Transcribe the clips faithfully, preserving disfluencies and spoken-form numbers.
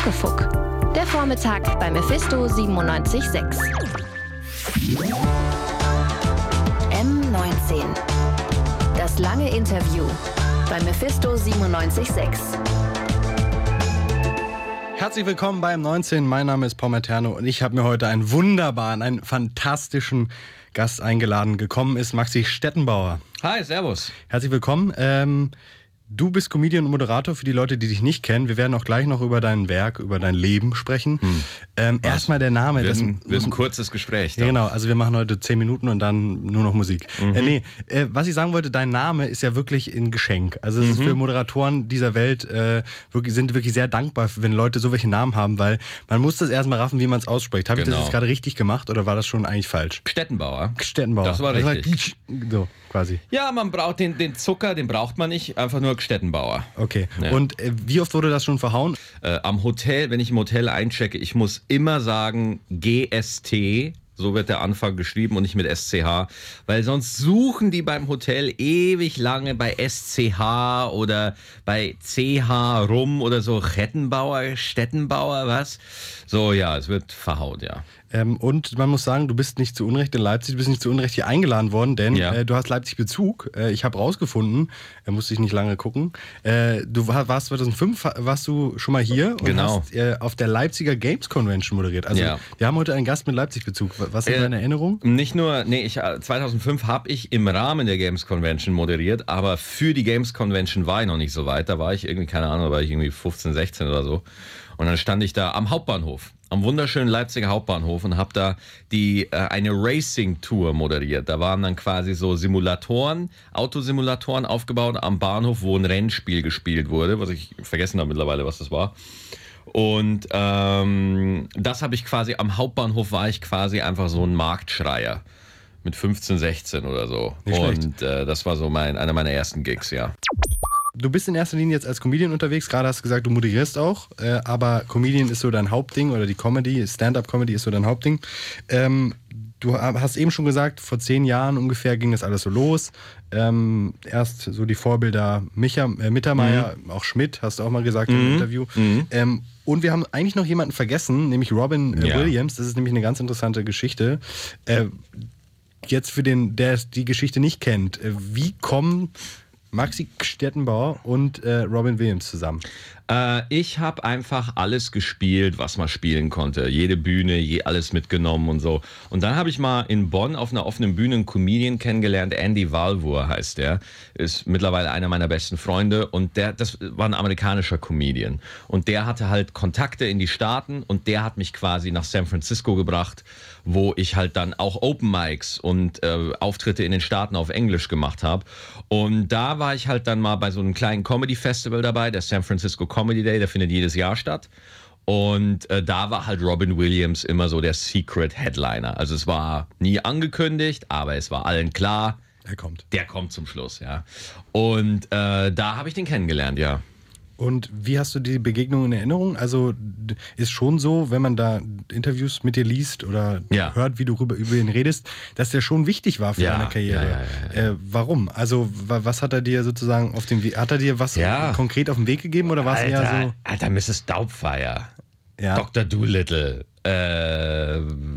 Muckefuck. Der Vormittag bei Mephisto siebenundneunzig Komma sechs. M neunzehn. Das lange Interview bei Mephisto siebenundneunzig Komma sechs. Herzlich willkommen bei M neunzehn. Mein Name ist Paul Materno und ich habe mir heute einen wunderbaren, einen fantastischen Gast eingeladen. Gekommen ist Maxi Stettenbauer. Hi, servus. Herzlich willkommen. Ähm, du bist Comedian und Moderator für die Leute, die dich nicht kennen. Wir werden auch gleich noch über dein Werk, über dein Leben sprechen. Hm. Ähm, erstmal der Name. Wir das sind, wir sind ein kurzes Gespräch. Ja, genau, also wir machen heute zehn Minuten und dann nur noch Musik. Mhm. Äh, nee, äh, was ich sagen wollte, dein Name ist ja wirklich ein Geschenk. Also es mhm. ist für Moderatoren dieser Welt äh, wirklich, sind wirklich sehr dankbar, wenn Leute so welche Namen haben, weil man muss das erstmal raffen, wie man es ausspricht. Habe genau. ich das jetzt gerade richtig gemacht oder war das schon eigentlich falsch? Stettenbauer. Stettenbauer. Das war richtig. Das war, so, quasi. Ja, man braucht den, den Zucker, den braucht man nicht, einfach nur Stettenbauer. Okay. Ja. Und äh, wie oft wurde das schon verhauen? Äh, am Hotel, wenn ich im Hotel einchecke, ich muss immer sagen, G S T, so wird der Anfang geschrieben und nicht mit S C H, weil sonst suchen die beim Hotel ewig lange bei S C H oder bei C H rum oder so. Rettenbauer, Stettenbauer, was? So, ja, es wird verhaut, ja. Ähm, und man muss sagen, du bist nicht zu Unrecht in Leipzig, du bist nicht zu Unrecht hier eingeladen worden, denn ja. äh, du hast Leipzig-Bezug. Äh, ich habe rausgefunden, äh, musste ich nicht lange gucken, äh, du war, warst zweitausendfünf, warst du schon mal hier und genau. hast äh, auf der Leipziger Games Convention moderiert. Also ja. wir haben heute einen Gast mit Leipzig-Bezug. Was ist äh, deine Erinnerung? Nicht nur, nee, ich, zweitausendfünf habe ich im Rahmen der Games Convention moderiert, aber für die Games Convention war ich noch nicht so weit. Da war ich irgendwie, keine Ahnung, da war ich irgendwie fünfzehn, sechzehn oder so. Und dann stand ich da am Hauptbahnhof, am wunderschönen Leipziger Hauptbahnhof und habe da die äh, eine Racing-Tour moderiert. Da waren dann quasi so Simulatoren, Autosimulatoren aufgebaut am Bahnhof, wo ein Rennspiel gespielt wurde, was ich vergessen habe mittlerweile, was das war. Und ähm, das habe ich quasi, am Hauptbahnhof war ich quasi einfach so ein Marktschreier mit fünfzehn, sechzehn oder so. Nicht und äh, das war so mein, einer meiner ersten Gigs, ja. Du bist in erster Linie jetzt als Comedian unterwegs, gerade hast du gesagt, du moderierst auch, äh, aber Comedian ist so dein Hauptding oder die Comedy, Stand-up-Comedy ist so dein Hauptding. Ähm, du hast eben schon gesagt, vor zehn Jahren ungefähr ging das alles so los. Ähm, erst so die Vorbilder Micha, äh, Mittermeier, mhm. auch Schmidt, hast du auch mal gesagt mhm. im Interview. Mhm. Ähm, und wir haben eigentlich noch jemanden vergessen, nämlich Robin äh, ja. Williams. Das ist nämlich eine ganz interessante Geschichte. Äh, jetzt für den, der die Geschichte nicht kennt, äh, wie kommen Maxi Stettenbauer und äh, Robin Williams zusammen? Äh, ich habe einfach alles gespielt, was man spielen konnte. Jede Bühne, je, alles mitgenommen und so. Und dann habe ich mal in Bonn auf einer offenen Bühne einen Comedian kennengelernt. Andy Walvour heißt der. Ist mittlerweile einer meiner besten Freunde. Und der, das war ein amerikanischer Comedian. Und der hatte halt Kontakte in die Staaten. Und der hat mich quasi nach San Francisco gebracht, wo ich halt dann auch Open Mics und äh, Auftritte in den Staaten auf Englisch gemacht habe. Und da war ich halt dann mal bei so einem kleinen Comedy-Festival dabei, der San Francisco Comedy Day, der findet jedes Jahr statt. Und äh, da war halt Robin Williams immer so der Secret Headliner. Also es war nie angekündigt, aber es war allen klar, er kommt. Der kommt zum Schluss, ja. Und äh, da habe ich den kennengelernt, ja. Und wie hast du die Begegnung in Erinnerung? Also ist schon so, wenn man da Interviews mit dir liest oder ja. hört, wie du über, über ihn redest, dass der schon wichtig war für ja. deine Karriere. Ja, ja, ja, ja. Äh, warum? Also was hat er dir sozusagen auf dem Weg, hat er dir was ja. konkret auf den Weg gegeben oder war es eher so? Alter, Misses Doubtfire, ja. Doktor Dolittle, äh,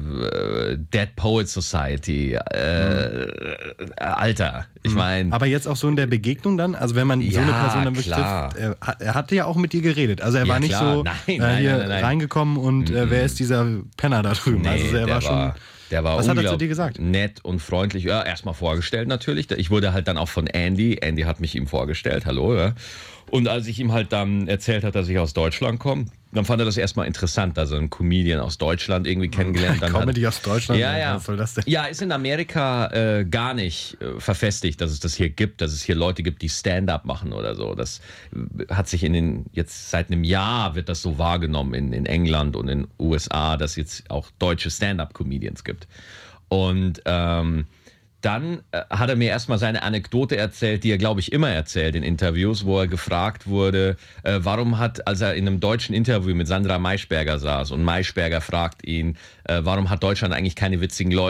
Dead Poet Society, äh, mhm. Alter, ich meine. Aber jetzt auch so in der Begegnung dann, also wenn man ja, so eine Person dann wirklich klar. trifft, er, er hatte ja auch mit dir geredet, also er ja, war nicht klar. so nein, äh, nein, hier nein, nein, nein. reingekommen und mhm. äh, wer ist dieser Penner da drüben? Nee, also er der war schon. War, der war was hat er zu dir gesagt? Nett und freundlich. Ja, erstmal vorgestellt natürlich. Ich wurde halt dann auch von Andy. Andy hat mich ihm vorgestellt. Hallo, ja. Und als ich ihm halt dann erzählt hat, dass ich aus Deutschland komme, dann fand er das erstmal interessant, dass er einen Comedian aus Deutschland irgendwie kennengelernt hat. Comedy aus Deutschland? Ja, ja. Was soll das denn? Ja, ist in Amerika äh, gar nicht äh, verfestigt, dass es das hier gibt, dass es hier Leute gibt, die Stand-up machen oder so. Das äh, hat sich in den, jetzt seit einem Jahr wird das so wahrgenommen in, in England und in den U S A, dass es jetzt auch deutsche Stand-up-Comedians gibt. Und ähm, dann äh, hat er mir erstmal seine Anekdote erzählt, die er, glaube ich, immer erzählt in Interviews, wo er gefragt wurde, äh, warum hat, als er in einem deutschen Interview mit Sandra Maischberger saß und Maischberger fragt ihn, äh, warum hat Deutschland eigentlich keine witzigen Leute?